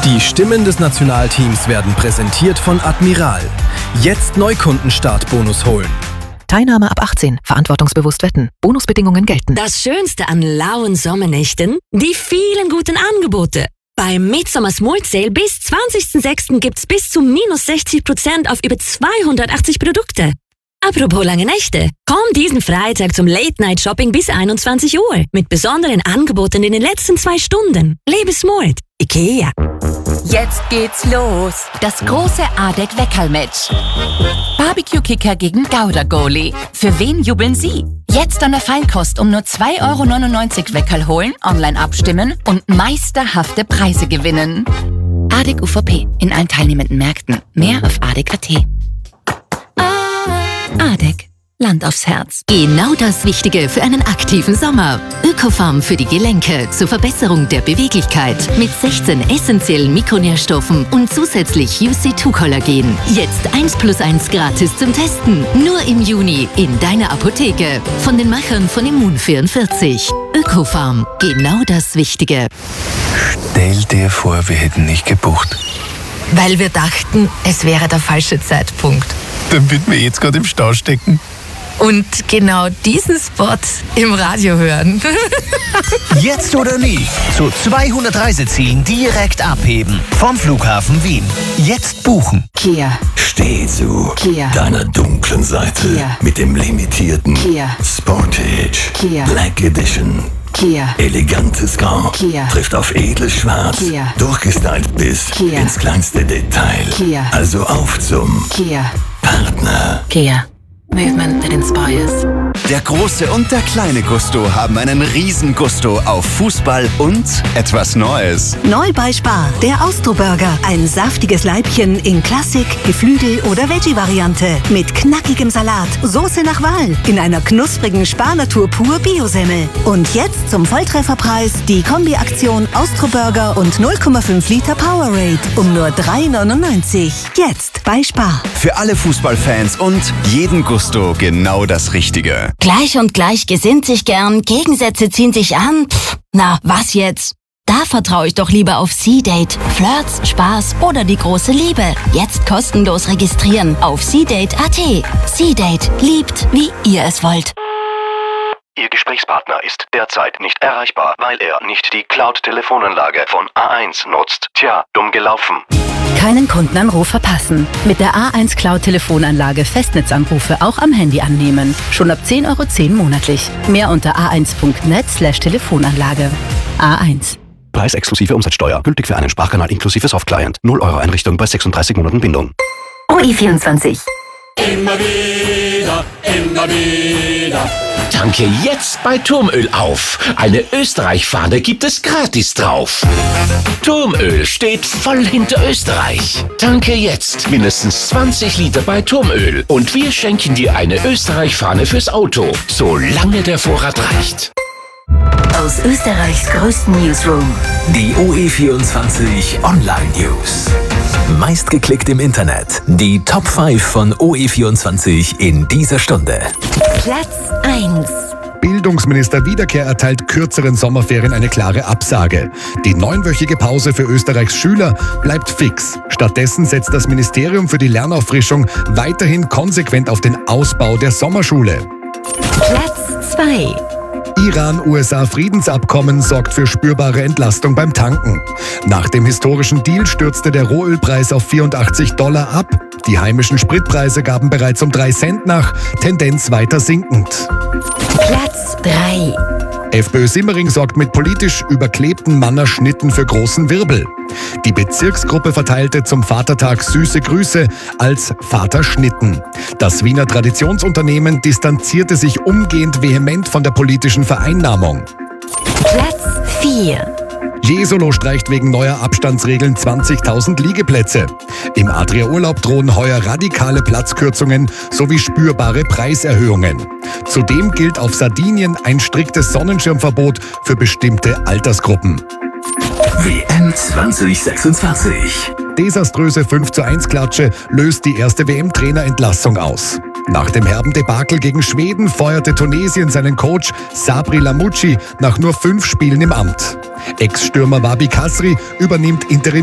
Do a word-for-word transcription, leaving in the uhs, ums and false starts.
Die Stimmen des Nationalteams werden präsentiert von Admiral. Jetzt Neukundenstartbonus holen. Teilnahme ab achtzehn. Verantwortungsbewusst wetten. Bonusbedingungen gelten. Das Schönste an lauen Sommernächten? Die vielen guten Angebote. Beim Midsummer Smart Sale bis zwanzigsten sechsten gibt's bis zu minus sechzig Prozent auf über zweihundertachtzig Produkte. Apropos lange Nächte. Komm diesen Freitag zum Late-Night-Shopping bis einundzwanzig Uhr mit besonderen Angeboten in den letzten zwei Stunden. Lebe smart. IKEA. Jetzt geht's los. Das große A-Deck-Weckerl-Match. Barbecue-Kicker gegen Gouda-Goalie. Für wen jubeln Sie? Jetzt an der Feinkost um nur zwei Euro neunundneunzig Weckerl holen, online abstimmen und meisterhafte Preise gewinnen. A-Deck U V P in allen teilnehmenden Märkten. Mehr auf A D E C punkt A T. A D E C. Land aufs Herz. Genau das Wichtige für einen aktiven Sommer. Ökofarm für die Gelenke zur Verbesserung der Beweglichkeit mit sechzehn essentiellen Mikronährstoffen und zusätzlich U C zwei Kollagen. Jetzt eins plus eins gratis zum Testen. Nur im Juni in deiner Apotheke. Von den Machern von Immun vierundvierzig. Ökofarm. Genau das Wichtige. Stell dir vor, wir hätten nicht gebucht. Weil wir dachten, es wäre der falsche Zeitpunkt. Damit wir jetzt gerade im Stau stecken. Und genau diesen Spot im Radio hören. Jetzt oder nie. Zu zweihundert Reisezielen direkt abheben. Vom Flughafen Wien. Jetzt buchen. Kia. Steh zu Kia. deiner dunklen Seite Kia. mit dem limitierten Kia. Sportage Kia. Black Edition. Kia. Elegantes Grau Kia. trifft auf edles Schwarz, Kia. durchgestylt bis Kia. ins kleinste Detail. Kia. Also auf zum Kia. Partner. Kia. Movement that inspires. Der große und der kleine Gusto haben einen riesen Gusto auf Fußball und etwas Neues. Neu bei Spar, der Austro-Burger. Ein saftiges Leibchen in Klassik, Geflügel- oder Veggie-Variante. Mit knackigem Salat, Soße nach Wahl. In einer knusprigen Spar-Natur pur Bio-Semmel. Und jetzt zum Volltrefferpreis die Kombi-Aktion Austro-Burger und null Komma fünf Liter Powerade. Um nur drei neunundneunzig. Jetzt bei Spar. Für alle Fußballfans und jeden Gusto genau das Richtige. Gleich und gleich gesinnt sich gern, Gegensätze ziehen sich an. Pff, na, was jetzt? Da vertraue ich doch lieber auf C-Date. Flirts, Spaß oder die große Liebe. Jetzt kostenlos registrieren auf C Date Punkt A T. C-Date. Liebt, wie ihr es wollt. Ihr Gesprächspartner ist derzeit nicht erreichbar, weil er nicht die Cloud-Telefonanlage von A eins nutzt. Tja, dumm gelaufen. Keinen Kundenanruf verpassen. Mit der A eins Cloud-Telefonanlage Festnetzanrufe auch am Handy annehmen. Schon ab zehn Euro zehn monatlich. Mehr unter a eins punkt net slash Telefonanlage. A eins. Preis exklusive Umsatzsteuer. Gültig für einen Sprachkanal inklusive Softclient. null Euro Einrichtung bei sechsunddreißig Monaten Bindung. O E vierundzwanzig. Immer wieder, immer wieder. Tanke jetzt bei Turmöl auf. Eine Österreich-Fahne gibt es gratis drauf. Turmöl steht voll hinter Österreich. Tanke jetzt mindestens zwanzig Liter bei Turmöl und wir schenken dir eine Österreich-Fahne fürs Auto, solange der Vorrat reicht. Aus Österreichs größten Newsroom. Die O E vierundzwanzig Online News. Meistgeklickt im Internet. Die Top fünf von O E vierundzwanzig in dieser Stunde. Platz eins. Bildungsminister Wiederkehr erteilt kürzeren Sommerferien eine klare Absage. Die neunwöchige Pause für Österreichs Schüler bleibt fix. Stattdessen setzt das Ministerium für die Lernauffrischung weiterhin konsequent auf den Ausbau der Sommerschule. Platz zwei. Iran-U S A-Friedensabkommen sorgt für spürbare Entlastung beim Tanken. Nach dem historischen Deal stürzte der Rohölpreis auf vierundachtzig Dollar ab. Die heimischen Spritpreise gaben bereits um drei Cent nach, Tendenz weiter sinkend. Platz drei. FPÖ-Simmering sorgt mit politisch überklebten Mannerschnitten für großen Wirbel. Die Bezirksgruppe verteilte zum Vatertag süße Grüße als Vaterschnitten. Das Wiener Traditionsunternehmen distanzierte sich umgehend vehement von der politischen Vereinnahmung. Platz vier. Jesolo streicht wegen neuer Abstandsregeln zwanzigtausend Liegeplätze. Im Adria-Urlaub drohen heuer radikale Platzkürzungen sowie spürbare Preiserhöhungen. Zudem gilt auf Sardinien ein striktes Sonnenschirmverbot für bestimmte Altersgruppen. W M zwanzig sechsundzwanzig. Desaströse fünf zu eins Klatsche löst die erste W M-Trainerentlassung aus. Nach dem herben Debakel gegen Schweden feuerte Tunesien seinen Coach Sabri Lamouchi nach nur fünf Spielen im Amt. Ex-Stürmer Wabi Kasri übernimmt Interim